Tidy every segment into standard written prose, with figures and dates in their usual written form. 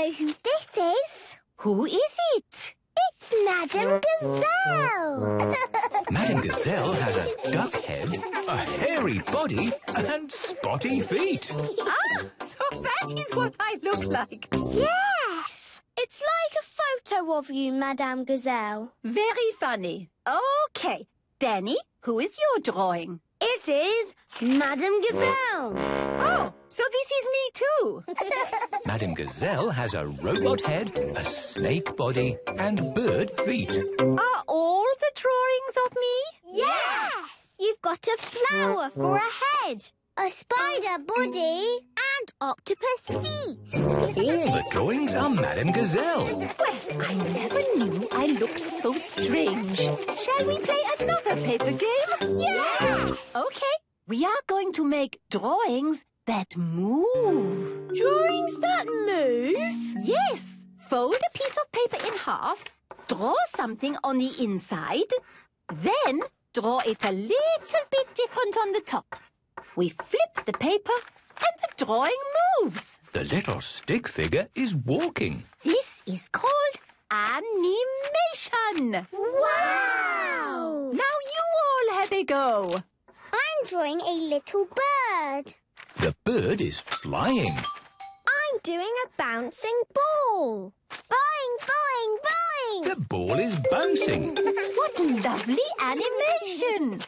know who this is. Who is it? It's Madame Gazelle. Madame Gazelle has a duck head, a hairy body, and spotty feet. So that is what I look like. Yes! It's like a photo of you, Madame Gazelle. Very funny. Okay. Danny, who is your drawing? It is Madame Gazelle. Oh, so this is me too. Madame Gazelle has a robot head, a snake body, and bird feet. Are all the drawings of me? Yes! You've got a flower for a head, a spider body, and octopus feet. All the drawings are Madame Gazelle. Well, I never knew I looked so strange. Shall we play another paper game? Yes! Okay. We are going to make drawings that move. Drawings that move? Yes. Fold a piece of paper in half, draw something on the inside, then draw it a little bit different on the top. We flip the paper and the drawing moves. The little stick figure is walking. This is called animation. Wow! Now you all have a go. I'm drawing a little bird. The bird is flying. I'm doing a bouncing ball. Boing, boing, boing! The ball is bouncing. What lovely animation.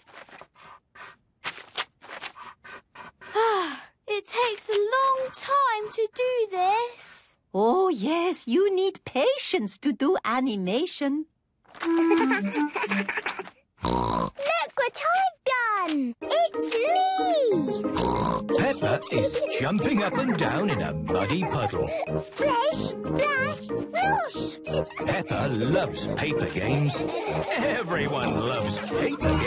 It takes a long time to do this. Oh, yes, you need patience to do animation. Look what I've done! It's me! Peppa is jumping up and down in a muddy puddle. Splish, splash, splosh! Peppa loves paper games. Everyone loves paper games.